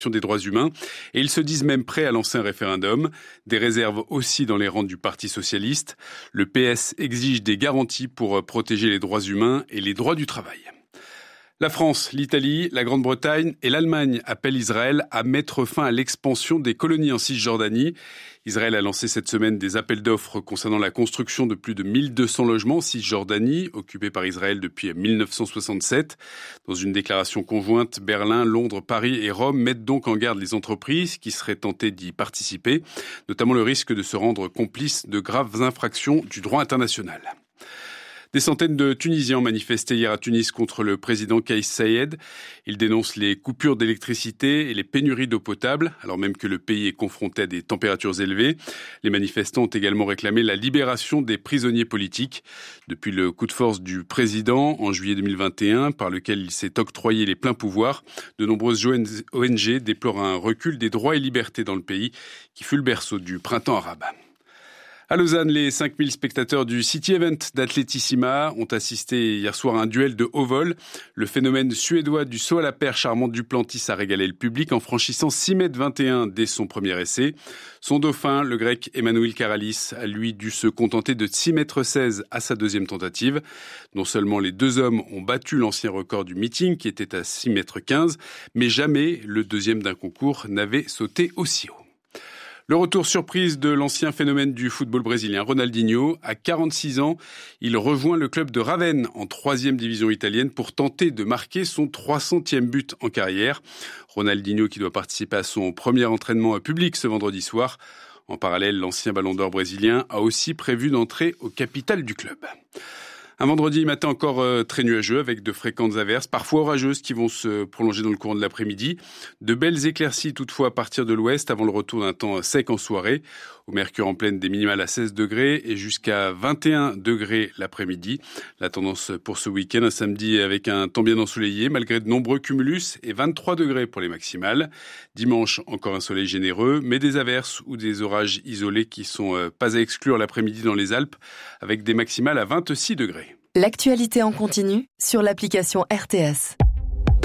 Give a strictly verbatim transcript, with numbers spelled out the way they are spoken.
des droits humains et ils se disent même prêts à lancer un référendum. Des réserves aussi dans les rangs du Parti socialiste. Le P S exige des garanties pour protéger les droits humains et les droits du travail. La France, l'Italie, la Grande-Bretagne et l'Allemagne appellent Israël à mettre fin à l'expansion des colonies en Cisjordanie. Israël a lancé cette semaine des appels d'offres concernant la construction de plus de mille deux cents logements en Cisjordanie, occupés par Israël depuis mille neuf cent soixante-sept. Dans une déclaration conjointe, Berlin, Londres, Paris et Rome mettent donc en garde les entreprises qui seraient tentées d'y participer, notamment le risque de se rendre complices de graves infractions du droit international. Des centaines de Tunisiens ont manifesté hier à Tunis contre le président Kais Saied. Ils dénoncent les coupures d'électricité et les pénuries d'eau potable, alors même que le pays est confronté à des températures élevées. Les manifestants ont également réclamé la libération des prisonniers politiques. Depuis le coup de force du président en juillet deux mille vingt et un, par lequel il s'est octroyé les pleins pouvoirs, de nombreuses O N G déplorent un recul des droits et libertés dans le pays, qui fut le berceau du printemps arabe. À Lausanne, les cinq mille spectateurs du City Event d'Atletissima ont assisté hier soir à un duel de haut vol. Le phénomène suédois du saut à la perche Armand Duplantis a régalé le public en franchissant six mètres vingt et un dès son premier essai. Son dauphin, le grec Emmanuel Karalis, a lui dû se contenter de six mètres seize à sa deuxième tentative. Non seulement les deux hommes ont battu l'ancien record du meeting qui était à six mètres quinze, mais jamais le deuxième d'un concours n'avait sauté aussi haut. Le retour surprise de l'ancien phénomène du football brésilien, Ronaldinho. À quarante-six ans, il rejoint le club de Ravenne en troisième division italienne pour tenter de marquer son trois centième but en carrière. Ronaldinho qui doit participer à son premier entraînement public ce vendredi soir. En parallèle, l'ancien ballon d'or brésilien a aussi prévu d'entrer au capital du club. Un vendredi matin encore euh, très nuageux avec de fréquentes averses, parfois orageuses qui vont se prolonger dans le courant de l'après-midi. De belles éclaircies toutefois à partir de l'ouest avant le retour d'un temps sec en soirée. Au mercure en pleine des minimales à seize degrés et jusqu'à vingt et un degrés l'après-midi. La tendance pour ce week-end, un samedi avec un temps bien ensoleillé malgré de nombreux cumulus et vingt-trois degrés pour les maximales. Dimanche, encore un soleil généreux, mais des averses ou des orages isolés qui sont euh, pas à exclure l'après-midi dans les Alpes avec des maximales à vingt-six degrés. L'actualité en continu sur l'application R T S.